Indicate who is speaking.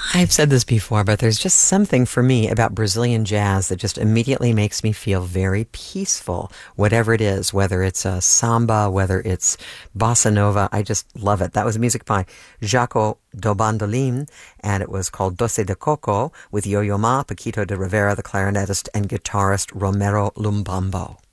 Speaker 1: I've said this before, but there's just something for me about Brazilian jazz that just immediately makes me feel very peaceful, whatever it is, whether it's a samba, whether it's bossa nova. I just love it. That was music by Jaco do Bandolim, and it was called Doce de Coco with Yo-Yo Ma, Paquito de Rivera, the clarinetist, and guitarist Romero Lumbambo.